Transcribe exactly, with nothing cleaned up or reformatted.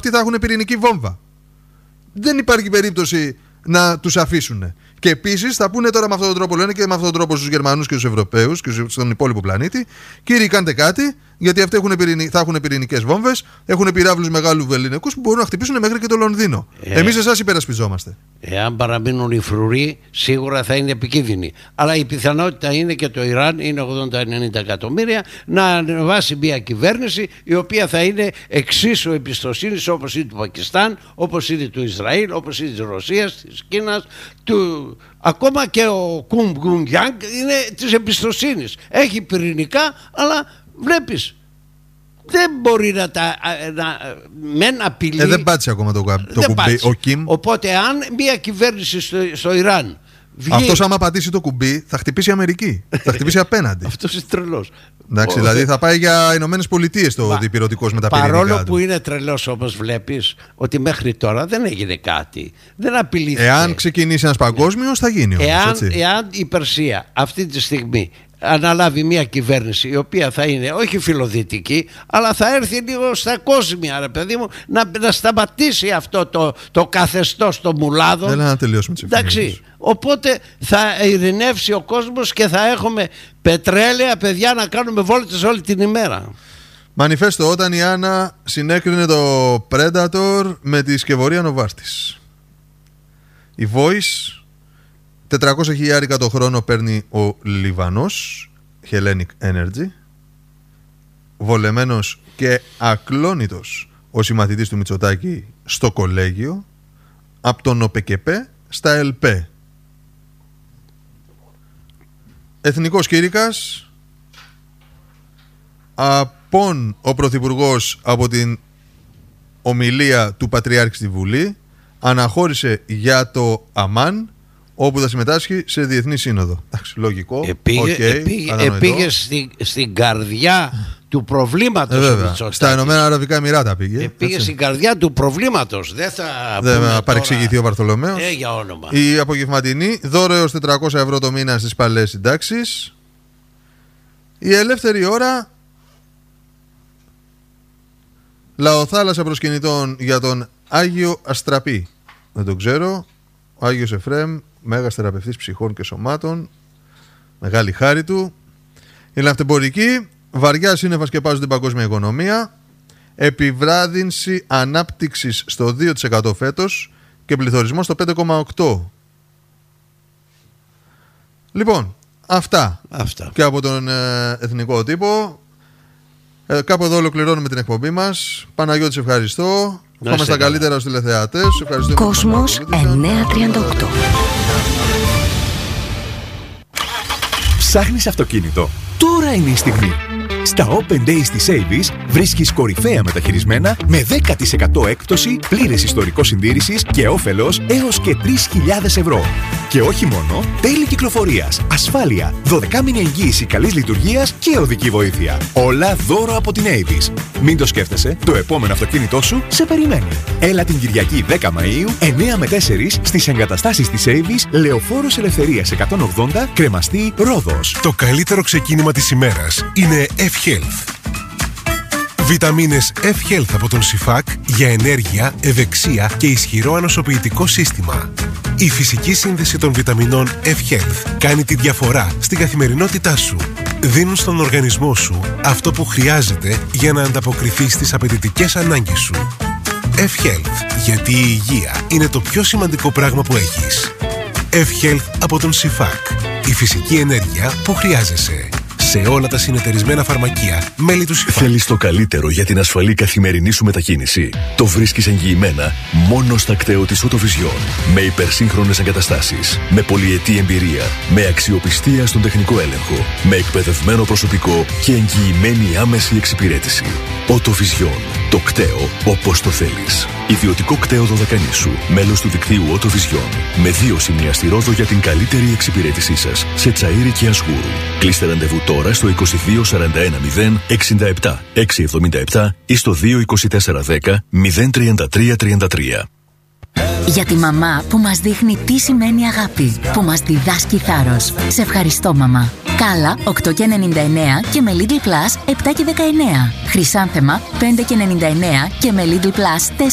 αυτοί θα έχουν πυρηνική βόμβα. Δεν υπάρχει περίπτωση να τους αφήσουν. Και επίσης θα πούνε τώρα με αυτόν τον τρόπο, λένε και με αυτόν τον τρόπο στους Γερμανούς και στους Ευρωπαίους και στον υπόλοιπο πλανήτη: κύριοι, κάντε κάτι, γιατί αυτοί έχουν πυρηνι... θα έχουν πυρηνικές βόμβες, έχουν πυράβλους μεγάλου βεληνικούς που μπορούν να χτυπήσουν μέχρι και το Λονδίνο. Ε, Εμείς εσάς υπερασπιζόμαστε. Εάν παραμείνουν οι φρουροί, σίγουρα θα είναι επικίνδυνοι. Αλλά η πιθανότητα είναι και το Ιράν είναι ογδόντα με ενενήντα εκατομμύρια να ανεβάσει μια κυβέρνηση η οποία θα είναι εξίσου εμπιστοσύνης όπως είναι του Πακιστάν, όπως είναι του Ισραήλ, όπως είναι της Ρωσίας, της Κίνας, του... ακόμα και ο Κουμ Γκουν Γιάνγκ είναι της εμπιστοσύνης. Έχει πυρηνικά, αλλά βλέπεις, δεν μπορεί να τα να, μεν απειλεί. Ε, δεν πάτησε ακόμα το, το κουμπί ο Κιμ. Οπότε αν μια κυβέρνηση στο, στο Ιράν βγει... αυτός άμα πατήσει το κουμπί θα χτυπήσει η Αμερική. Θα χτυπήσει απέναντι. Αυτός είναι τρελός. Εντάξει, δηλαδή θα πάει για Ηνωμένες Πολιτείες το διπυρωτικός με τα πυρηνικά. Παρόλο του. που είναι τρελός, όπως βλέπεις, ότι μέχρι τώρα δεν έγινε κάτι. Δεν απειλήθηκε. Εάν ξεκινήσει ένας παγκόσμιος θα γίνει όμως, εάν, έτσι. εάν η Περσία αυτή τη στιγμή αναλάβει μια κυβέρνηση η οποία θα είναι όχι φιλοδυτική, αλλά θα έρθει λίγο στα κόσμια, ρε παιδί μου, να, να σταματήσει αυτό το, το καθεστώς των μουλάδων. Έλα να τελειώσουμε τις Εντάξει, οπότε θα ειρηνεύσει ο κόσμος και θα έχουμε πετρέλαια, παιδιά, να κάνουμε βόλτες όλη την ημέρα. Μανιφέστο, όταν η Άννα συνέκρινε το Predator με τη σκευωρία Νοβάρτης. Η Voice, τετρακόσια χιλιάρικα το χρόνο παίρνει ο Λιβανός, Hellenic Energy, βολεμένος και ακλόνητος ο συμμαθητής του Μητσοτάκη στο κολέγιο, από τον ΟΠΕΚΕΠΕ στα ΕΛΠΕ. Εθνικός κήρυκας, απόν ο Πρωθυπουργός από την ομιλία του Πατριάρχη στη Βουλή, αναχώρησε για το Αμάν, όπου θα συμμετάσχει σε διεθνή σύνοδο. Εντάξει, λογικό. Επήγε, okay, επήγε, επήγε στη, στην καρδιά του προβλήματος. Ε, βέβαια. Στα Ηνωμένα Αραβικά Εμιράτα πήγε. Επήγε έτσι. Στην καρδιά του προβλήματος. Δεν θα Δεν παρεξηγηθεί ο Βαρθολομέος. Ε, για όνομα. Η απογευματινή, δώρο έως τετρακόσια ευρώ το μήνα στις παλαιές συντάξεις. Η ελεύθερη ώρα, λαοθάλασσα προσκυνητών για τον Άγιο Αστραπή. Δεν το ξέρω. Ο Άγιος Εφραίμ, μέγας θεραπευτής ψυχών και σωμάτων, μεγάλη χάρη του. Η λαυτεμπορική, βαριά σύννεφα σκεπάζουν την παγκόσμια οικονομία, επιβράδυνση ανάπτυξης στο δύο τοις εκατό φέτος και πληθωρισμό στο πέντε κόμμα οκτώ τοις εκατό. Λοιπόν, αυτά, αυτά. Και από τον ε, εθνικό τύπο. Ε, κάπου εδώ ολοκληρώνουμε την εκπομπή μας. Παναγιώτη, ευχαριστώ. Πάμε στα καλύτερα στους τηλεθεατές. Κόσμος εννιακόσια τριάντα οκτώ. Ψάχνεις αυτοκίνητο? Τώρα είναι η στιγμή. Στα Open Days της Avis βρίσκεις κορυφαία μεταχειρισμένα με δέκα τοις εκατό έκπτωση, πλήρες ιστορικό συντήρησης και όφελος έως και τρεις χιλιάδες ευρώ. Και όχι μόνο, τέλη κυκλοφορίας, ασφάλεια, δωδεκάμηνη εγγύηση καλής λειτουργίας και οδική βοήθεια. Όλα δώρο από την Avis. Μην το σκέφτεσαι, το επόμενο αυτοκίνητό σου σε περιμένει. Έλα την Κυριακή δέκα Μαΐου, εννιά με τέσσερα στις εγκαταστάσεις της Avis, Λεωφόρος Ελευθερίας εκατόν ογδόντα, Κρεμαστή, Ρόδος. Το καλύτερο ξεκίνημα της ημέρας είναι F-Health. Βιταμίνες F-Health από τον Σιφάκ για ενέργεια, ευεξία και ισχυρό ανοσοποιητικό σύστημα. Η φυσική σύνδεση των βιταμινών F-Health κάνει τη διαφορά στην καθημερινότητά σου. Δίνουν στον οργανισμό σου αυτό που χρειάζεται για να ανταποκριθεί στις απαιτητικές ανάγκες σου. F-Health, γιατί η υγεία είναι το πιο σημαντικό πράγμα που έχεις. F-Health από τον Σιφάκ. Η φυσική ενέργεια που χρειάζεσαι. Σε όλα τα συνεταιρισμένα φαρμακεία, μέλη του Σιφάκ. Θέλεις το καλύτερο για την ασφαλή καθημερινή σου μετακίνηση? Το βρίσκεις εγγυημένα μόνο στα κτέο της Autovision. Με υπερσύγχρονες εγκαταστάσεις, με πολυετή εμπειρία, με αξιοπιστία στον τεχνικό έλεγχο, με εκπαιδευμένο προσωπικό και εγγυημένη άμεση εξυπηρέτηση. Autovision. Το κτέο όπως το θέλεις. Ιδιωτικό κτέο Δωδεκανήσου. Μέλος του δικτύου Autovision. Με δύο σημεία στη Ρόδο για την καλύτερη εξυπηρέτησή σας. Σε Τσαΐρι και Ασγούρου. Κλείστε ραντεβού τώρα στο είκοσι δύο σαράντα ένα μηδέν εξήντα επτά εξακόσια εβδομήντα επτά ή στο δύο είκοσι τέσσερα δέκα μηδέν τριάντα τρία τριάντα τρία. Για τη μαμά που μας δείχνει τι σημαίνει αγάπη, που μας διδάσκει θάρρος. Σε ευχαριστώ, μαμά. Κάλα οκτώ και ενενήντα εννέα και με Lidl Plus επτά και δεκαεννέα. Χρυσάνθεμα πέντε και ενενήντα εννέα και με Lidl Plus